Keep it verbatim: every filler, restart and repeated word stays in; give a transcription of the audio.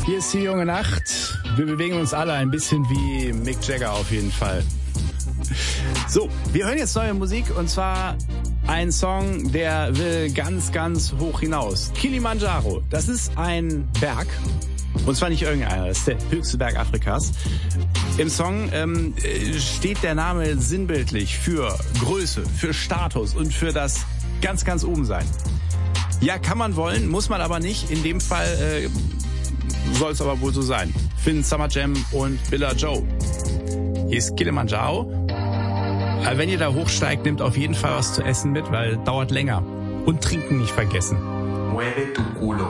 Hier ist die junge Nacht. Wir bewegen uns alle ein bisschen wie Mick Jagger auf jeden Fall. So, wir hören jetzt neue Musik und zwar ein Song, der will ganz, ganz hoch hinaus. Kilimanjaro, das ist ein Berg. Und zwar nicht irgendeiner, das ist der höchste Berg Afrikas. Im Song ähm, steht der Name sinnbildlich für Größe, für Status und für das ganz, ganz oben sein. Ja, kann man wollen, muss man aber nicht. In dem Fall äh, soll es aber wohl so sein. Finn, Summer Jam und Billa Joe. Hier ist Kilimanjaro. Aber wenn ihr da hochsteigt, nehmt auf jeden Fall was zu essen mit, weil dauert länger. Und trinken nicht vergessen. Mueve tu culo.